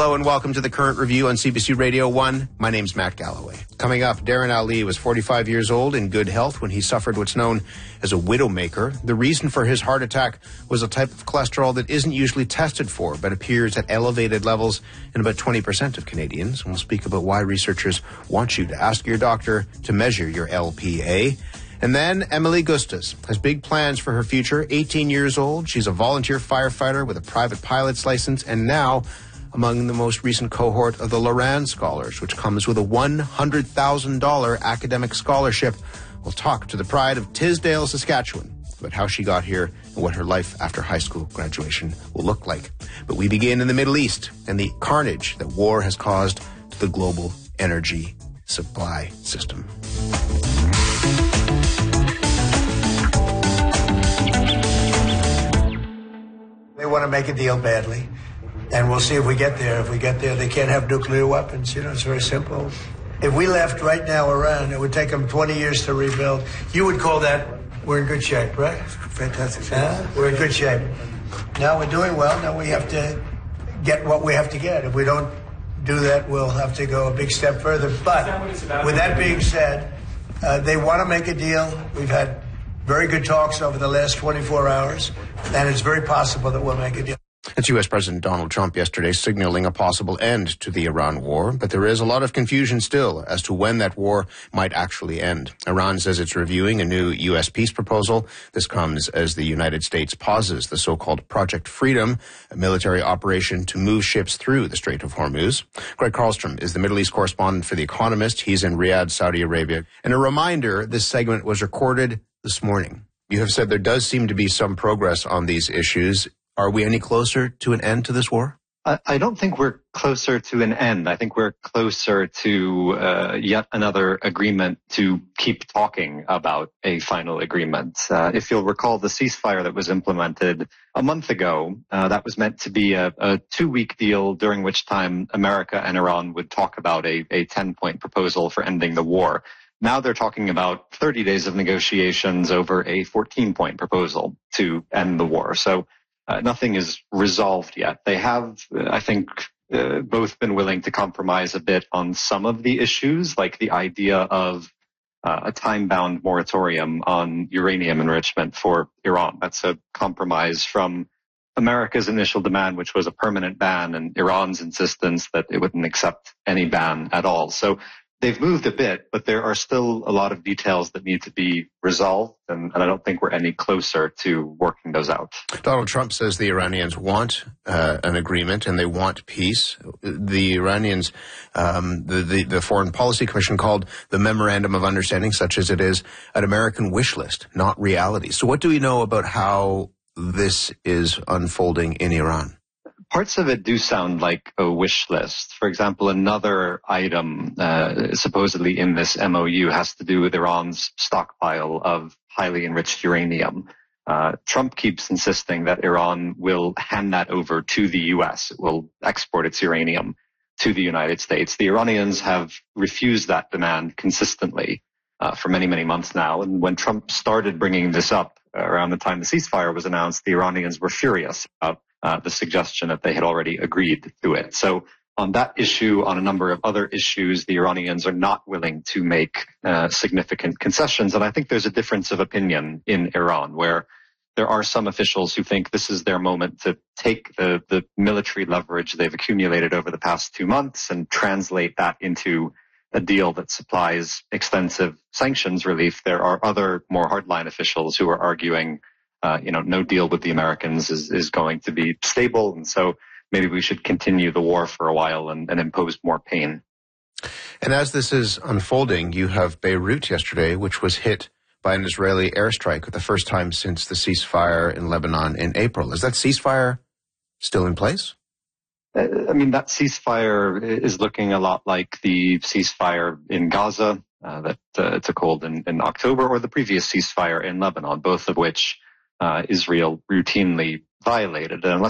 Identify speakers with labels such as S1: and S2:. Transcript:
S1: Hello and welcome to the Current Review on CBC Radio 1. My name's Matt Galloway. Coming up, Darren Ali was 45 years old in good health when he suffered what's known as a widowmaker. The reason for his heart attack was a type of cholesterol that isn't usually tested for, but appears at elevated levels in about 20% of Canadians. And we'll speak about why researchers want you to ask your doctor to measure your LPA. And then Emily Gustas has big plans for her future. 18 years old. She's a volunteer firefighter with a private pilot's license and now among the most recent cohort of the Loran Scholars, which comes with a $100,000 academic scholarship. We'll talk to the pride of Tisdale, Saskatchewan, about how she got here and what her life after high school graduation will look like. But we begin in the Middle East and the carnage that war has caused to the global energy supply system.
S2: They want to make a deal badly. And we'll see if we get there. If we get there, they can't have nuclear weapons. You know, it's very simple. If we left right now Iran, it would take them 20 years to rebuild. You would call that, we're in good shape, right?
S3: Fantastic shape.
S2: We're in good shape. Now we're doing well. Now we have to get what we have to get. If we don't do that, we'll have to go a big step further. But with that being said, they want to make a deal. We've had very good talks over the last 24 hours, and it's very possible that we'll make a deal.
S1: It's U.S. President Donald Trump yesterday signaling a possible end to the Iran war, but there is a lot of confusion still as to when that war might actually end. Iran says it's reviewing a new U.S. peace proposal. This comes as the United States pauses the so-called Project Freedom, a military operation to move ships through the Strait of Hormuz. Greg Carlstrom is the Middle East correspondent for The Economist. He's in Riyadh, Saudi Arabia. And a reminder, this segment was recorded this morning. You have said there does seem to be some progress on these issues. Are we any closer to an end to this war?
S4: I don't think we're closer to an end. I think we're closer to yet another agreement to keep talking about a final agreement. If you'll recall the ceasefire that was implemented a month ago, that was meant to be a 2-week deal during which time America and Iran would talk about a 10-point proposal for ending the war. Now they're talking about 30 days of negotiations over a 14-point proposal to end the war. So nothing is resolved yet. They have, I think, both been willing to compromise a bit on some of the issues, like the idea of a time-bound moratorium on uranium enrichment for Iran. That's a compromise from America's initial demand, which was a permanent ban, and Iran's insistence that it wouldn't accept any ban at all. So they've moved a bit, but there are still a lot of details that need to be resolved, and I don't think we're any closer to working those out.
S1: Donald Trump says the Iranians want an agreement and they want peace. The Iranians, the Foreign Policy Commission called the Memorandum of Understanding, such as it is, an American wish list, not reality. So what do we know about how this is unfolding in Iran?
S4: Parts of it do sound like a wish list. For example, another item supposedly in this MOU has to do with Iran's stockpile of highly enriched uranium. Trump keeps insisting that Iran will hand that over to the U.S. It will export its uranium to the United States. The Iranians have refused that demand consistently for many, many months now. And when Trump started bringing this up around the time the ceasefire was announced, the Iranians were furious about the suggestion that they had already agreed to it. So on that issue, on a number of other issues, the Iranians are not willing to make significant concessions. And I think there's a difference of opinion in Iran, where there are some officials who think this is their moment to take the military leverage they've accumulated over the past 2 months and translate that into a deal that supplies extensive sanctions relief. There are other more hardline officials who are arguing no deal with the Americans is going to be stable. And so maybe we should continue the war for a while and impose more pain.
S1: And as this is unfolding, you have Beirut yesterday, which was hit by an Israeli airstrike for the first time since the ceasefire in Lebanon in April. Is that ceasefire still in place?
S4: I mean, that ceasefire is looking a lot like the ceasefire in Gaza that took hold in October, or the previous ceasefire in Lebanon, both of which Israel routinely violated. And unless